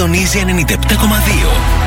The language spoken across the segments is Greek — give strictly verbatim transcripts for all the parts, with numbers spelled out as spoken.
τον Easy ενενήντα επτά κόμμα δύο.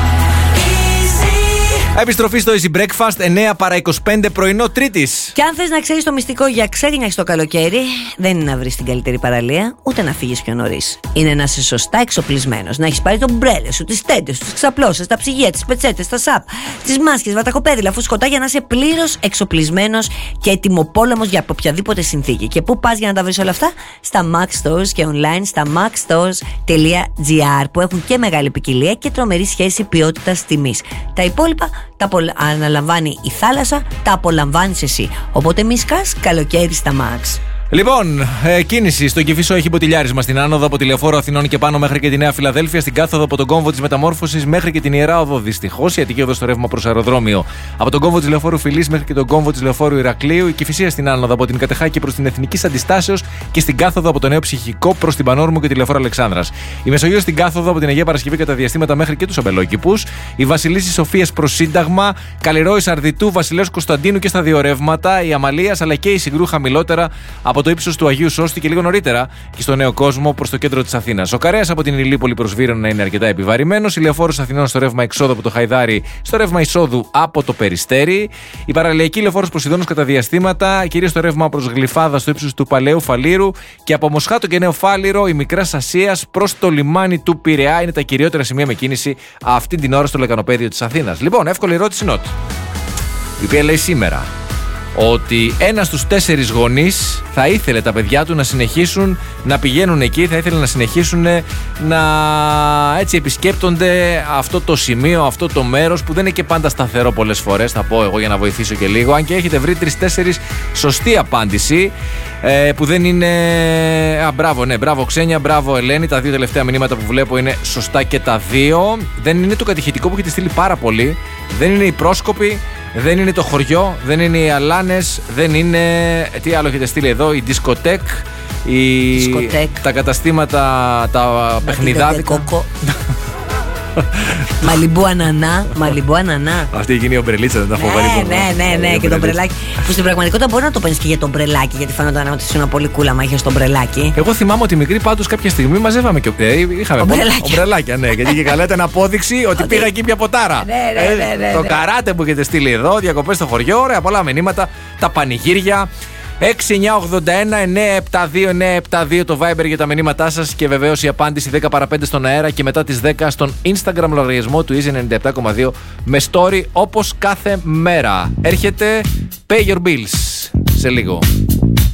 Επιστροφή στο Easy Breakfast, εννέα παρά είκοσι πέντε πρωινό Τρίτης. Και αν θες να ξέρεις το μυστικό για ξέγνια στο καλοκαίρι, δεν είναι να βρεις την καλύτερη παραλία, ούτε να φύγεις πιο νωρίς. Είναι να είσαι σωστά εξοπλισμένος. Να έχεις πάρει τον μπρέλε σου, τις τέντες σου, τις ξαπλώσεις, τα ψυγεία, τις πετσέτες, τα σαπ, τις μάσκες, βαταχοπέδιλα, φουσκωτά, για να είσαι πλήρως εξοπλισμένος και έτοιμοπόλεμος για οποιαδήποτε συνθήκη. Και πού πας για να τα βρεις όλα αυτά? Στα Max Stores και online στα max stores τελεία gr, που έχουν και μεγάλη ποικιλία και τρομερή σχέση ποιότητας-τιμής. Τα υπόλοιπα τα απολα... αναλαμβάνει η θάλασσα, τα απολαμβάνεις εσύ. Οπότε μη σκάς, καλοκαίρι στα Max. Λοιπόν, ε, κίνηση στο Κηφισό έχει μποτιλιάρισμα στην άνοδο από τη Λεωφόρο Αθηνών και πάνω μέχρι και τη Νέα Φιλαδέλφια, στην κάθοδο από τον κόμβο της Μεταμόρφωσης μέχρι και την Ιερά Οδό. Δυστυχώς η Αττική Οδός στο ρεύμα προς αεροδρόμιο. Από τον κόμβο της Λεωφόρου Φιλής μέχρι και τον κόμβο της Λεωφόρου Ηρακλείου. Η Κηφισία στην άνοδο από την Κατεχάκη προς την Εθνικής Αντιστάσεως και στην κάθοδο από το Νέο Ψυχικό προς την Πανόρμου και τη Λεωφόρο Αλεξάνδρας. Η Μεσογείος στην κάθοδο από την Αγία Παρασκευή κατά διαστήματα μέχρι και τους Αμπελόκηπους. Η Βασιλίσσης Σοφίας προς Σύνταγμα. Καλλιρόης Αρδιτού, Βασιλέως Κωνσταντίνου και στα δύο ρεύματα. Η Αμαλίας αλλά και η Συγκρού χαμηλότερα από το ύψος του Αγίου Σώστη και λίγο νωρίτερα και στο Νέο Κόσμο προς το κέντρο της Αθήνας. Ο Καρέας από την Ηλίπολη προς Βύρωνα είναι αρκετά επιβαρημένος. Η Λεωφόρος Αθηνών στο ρεύμα εξόδου από το Χαϊδάρι, στο ρεύμα εισόδου από το Περιστέρι. Η παραλιακή Λεωφόρος Ποσειδώνος κατά διαστήματα, κυρίως στο ρεύμα προς Γλυφάδα στο ύψος του Παλαιού Φαλήρου και από Μοσχάτο και Νέο Φάληρο, η Μικράς Ασίας προς το λιμάνι του Πειραιά είναι τα κυριότερα σημεία με κίνηση αυτή την ώρα στο λεκανοπέδιο της Αθήνας. Λοιπόν, εύκολη ερώτηση νότ, η οποία λέει σήμερα ότι ένας στους τέσσερις γονείς θα ήθελε τα παιδιά του να συνεχίσουν να πηγαίνουν εκεί, θα ήθελε να συνεχίσουν να έτσι επισκέπτονται αυτό το σημείο, αυτό το μέρος που δεν είναι και πάντα σταθερό πολλές φορές, θα πω εγώ για να βοηθήσω και λίγο, αν και έχετε βρει τρεις-τέσσερις σωστή απάντηση ε, που δεν είναι... Α, μπράβο, ναι, μπράβο Ξένια, μπράβο Ελένη, τα δύο τελευταία μηνύματα που βλέπω είναι σωστά και τα δύο. Δεν είναι το κατηχητικό που έχετε στείλει πάρα πολύ, δεν είναι οι πρόσκοποι, δεν είναι το χωριό, δεν είναι οι αλάνες, δεν είναι... Τι άλλο έχετε στείλει εδώ, η δισκοτέκ, η... Δισκοτέκ. τα καταστήματα, τα παιχνιδάδικα. Μαλιμπού ανανά, μαλιμπού ανανά. Αυτή η κοινή ομπρελίτσα δεν τα φοβερή. Ναι, ναι, ναι, ναι, και το μπρελάκι. Που στην πραγματικότητα μπορεί να το παίρνει και για το μπρελάκι, γιατί φαίνονταν ότι ήσουν πολύ κούλα μα είχε το μπρελάκι. Εγώ θυμάμαι ότι μικρή πάντως κάποια στιγμή μαζεύαμε και είχαμε ομπρελάκια. Ναι, γιατί και καλά ήταν απόδειξη ότι πήγα εκεί πια ποτάρα. Το καράτε που έχετε στείλει εδώ, διακοπές στο χωριό, ωραία, πολλά μηνύματα, τα πανηγύρια. έξι εννιά ογδόντα ένα εννιά επτά δύο εννιά επτά δύο το Viber για τα μηνύματά σας και βεβαίως η απάντηση δέκα παρά πέντε στον αέρα και μετά τις δέκα στον Instagram λογαριασμό του Easy ενενήντα επτά κόμμα δύο με story όπως κάθε μέρα. Έρχεται Pay Your Bills σε λίγο.